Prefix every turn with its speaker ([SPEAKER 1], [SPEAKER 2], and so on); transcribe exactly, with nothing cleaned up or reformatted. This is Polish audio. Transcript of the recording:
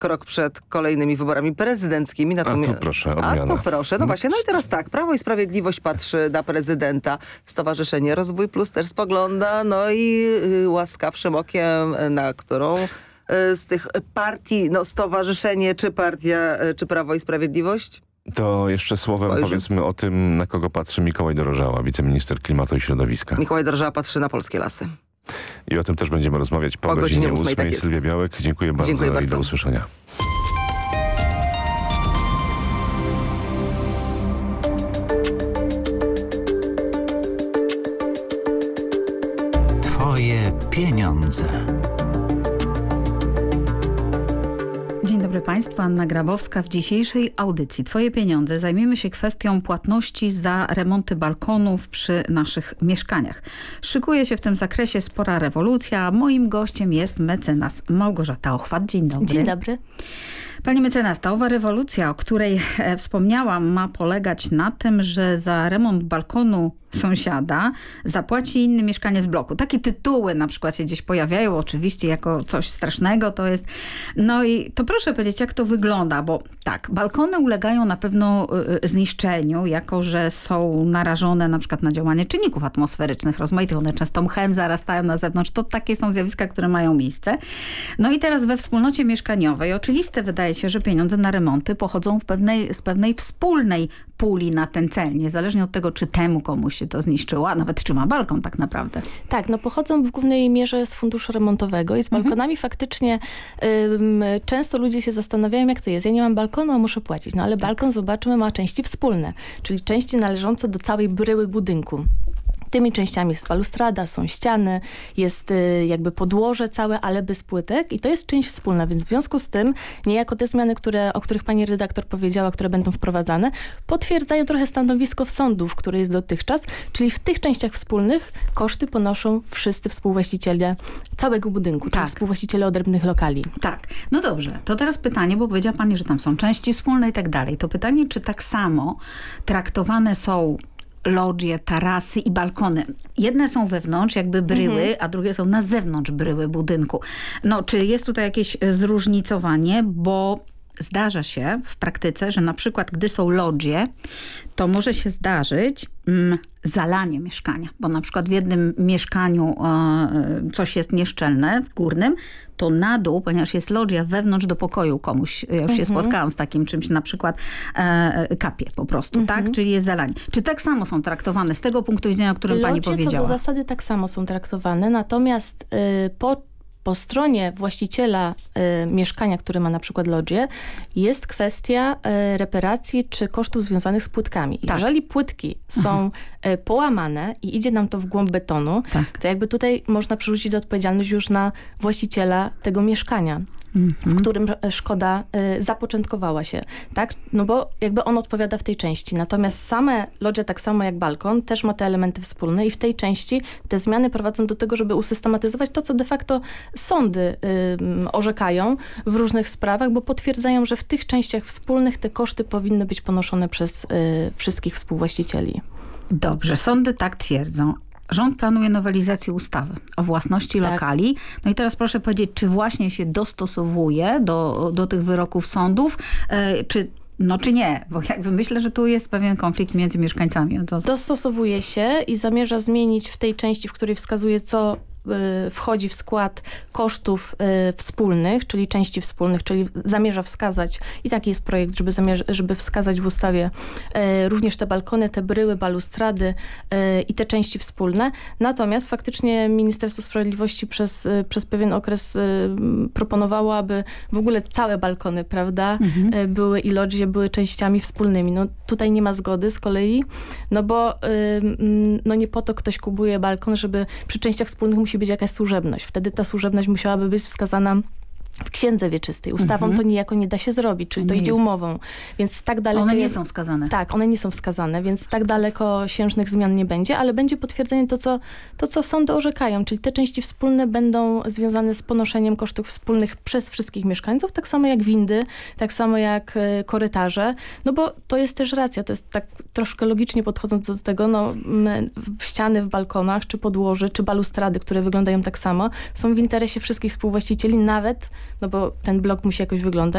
[SPEAKER 1] krok przed kolejnymi wyborami prezydenckimi.
[SPEAKER 2] Natomiast... A tu proszę, odmiana.
[SPEAKER 1] A to proszę. No właśnie, no i teraz tak, Prawo i Sprawiedliwość patrzy na prezydenta. Stowarzyszenie Rozwój Plus też spogląda, no i y, łaskawszym okiem, na którą y, z tych partii, no stowarzyszenie czy partia, y, czy Prawo i Sprawiedliwość?
[SPEAKER 2] To jeszcze słowem Spojrzy. powiedzmy o tym, na kogo patrzy Mikołaj Dorożała, wiceminister klimatu i środowiska.
[SPEAKER 1] Mikołaj Dorożała patrzy na polskie lasy.
[SPEAKER 2] I o tym też będziemy rozmawiać po, po godzinie, godzinie ósmej. Tak Sylwia Białek, dziękuję bardzo, dziękuję bardzo i do usłyszenia.
[SPEAKER 3] Twoje pieniądze.
[SPEAKER 4] Dzień dobry Państwu, Anna Grabowska. W dzisiejszej audycji Twoje pieniądze zajmiemy się kwestią płatności za remonty balkonów przy naszych mieszkaniach. Szykuje się w tym zakresie spora rewolucja. Moim gościem jest mecenas Małgorzata Ochwat. Dzień dobry.
[SPEAKER 5] Dzień dobry.
[SPEAKER 4] Pani mecenas, ta owa rewolucja, o której e, wspomniałam, ma polegać na tym, że za remont balkonu sąsiada zapłaci inny mieszkaniec bloku. Takie tytuły na przykład się gdzieś pojawiają, oczywiście jako coś strasznego to jest. No i to proszę powiedzieć, jak to wygląda, bo tak, balkony ulegają na pewno y, zniszczeniu, jako że są narażone na przykład na działanie czynników atmosferycznych rozmaitych. One często mchem zarastają na zewnątrz. To takie są zjawiska, które mają miejsce. No i teraz we wspólnocie mieszkaniowej oczywiste wydaje się, że pieniądze na remonty pochodzą w pewnej, z pewnej wspólnej puli na ten cel, niezależnie od tego, czy temu komuś się to zniszczyło, a nawet czy ma balkon tak naprawdę.
[SPEAKER 5] Tak, no pochodzą w głównej mierze z funduszu remontowego i z balkonami mhm. faktycznie ym, często ludzie się zastanawiają, jak to jest. Ja nie mam balkonu, a muszę płacić. No ale tak. Balkon, zobaczmy, ma części wspólne, czyli części należące do całej bryły budynku. Tymi częściami jest balustrada, są ściany, jest y, jakby podłoże całe, ale bez płytek i to jest część wspólna, więc w związku z tym niejako te zmiany, które, o których pani redaktor powiedziała, które będą wprowadzane, potwierdzają trochę stanowisko sądów, które jest dotychczas, czyli w tych częściach wspólnych koszty ponoszą wszyscy współwłaściciele całego budynku, tak. Czyli współwłaściciele odrębnych lokali.
[SPEAKER 4] Tak, no dobrze, to teraz pytanie, bo powiedziała pani, że tam są części wspólne i tak dalej. To pytanie, czy tak samo traktowane są lodże, tarasy i balkony. Jedne są wewnątrz, jakby bryły, mhm. a drugie są na zewnątrz bryły budynku. No, czy jest tutaj jakieś zróżnicowanie, bo zdarza się w praktyce, że na przykład gdy są lodże, to może się zdarzyć mm, zalanie mieszkania, bo na przykład w jednym mieszkaniu e, coś jest nieszczelne, w górnym, to na dół, ponieważ jest lodżia wewnątrz do pokoju komuś, ja już się mhm. spotkałam z takim czymś, na przykład e, kapie po prostu, mhm. tak? Czyli jest zalanie. Czy tak samo są traktowane z tego punktu widzenia, o którym
[SPEAKER 5] Lodże
[SPEAKER 4] pani powiedziała?
[SPEAKER 5] Co do zasady tak samo są traktowane, natomiast y, po Po stronie właściciela y, mieszkania, który ma na przykład lodżię, jest kwestia y, reparacji czy kosztów związanych z płytkami. Tak. Jeżeli płytki są y, połamane i idzie nam to w głąb betonu, tak. to jakby tutaj można przerzucić odpowiedzialność już na właściciela tego mieszkania. Mm-hmm. w którym szkoda y, zapoczątkowała się, tak? No bo jakby on odpowiada w tej części. Natomiast same lodże, tak samo jak balkon, też ma te elementy wspólne i w tej części te zmiany prowadzą do tego, żeby usystematyzować to, co de facto sądy y, orzekają w różnych sprawach, bo potwierdzają, że w tych częściach wspólnych te koszty powinny być ponoszone przez y, wszystkich współwłaścicieli.
[SPEAKER 4] Dobrze, sądy tak twierdzą. Rząd planuje nowelizację ustawy o własności tak. lokali. No i teraz proszę powiedzieć, czy właśnie się dostosowuje do, do tych wyroków sądów, yy, czy no czy nie? Bo jakby myślę, że tu jest pewien konflikt między mieszkańcami. To...
[SPEAKER 5] Dostosowuje się i zamierza zmienić w tej części, w której wskazuje, co wchodzi w skład kosztów y, wspólnych, czyli części wspólnych, czyli zamierza wskazać, i taki jest projekt, żeby, zamierza, żeby wskazać w ustawie y, również te balkony, te bryły, balustrady y, i te części wspólne. Natomiast faktycznie Ministerstwo Sprawiedliwości przez, y, przez pewien okres y, proponowało, aby w ogóle całe balkony, prawda, mhm. y, były i lodże były częściami wspólnymi. No tutaj nie ma zgody z kolei, no bo y, no nie po to ktoś kupuje balkon, żeby przy częściach wspólnych musi być jakaś służebność. Wtedy ta służebność musiałaby być wskazana w księdze wieczystej. Ustawą mm-hmm. to niejako nie da się zrobić, czyli to nie idzie jest. umową. Więc tak daleko...
[SPEAKER 4] One nie
[SPEAKER 5] jest,
[SPEAKER 4] są wskazane.
[SPEAKER 5] Tak, one nie są wskazane, więc tak daleko siężnych zmian nie będzie, ale będzie potwierdzenie to co, to, co sądy orzekają, czyli te części wspólne będą związane z ponoszeniem kosztów wspólnych przez wszystkich mieszkańców, tak samo jak windy, tak samo jak y, korytarze, no bo to jest też racja, to jest tak troszkę logicznie podchodząc do tego, no m, ściany w balkonach, czy podłoże, czy balustrady, które wyglądają tak samo, są w interesie wszystkich współwłaścicieli, nawet no bo ten blok musi jakoś wyglądać,